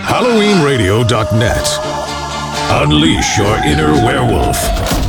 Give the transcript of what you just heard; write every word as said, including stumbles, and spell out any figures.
Halloween Radio dot net. Unleash your inner werewolf.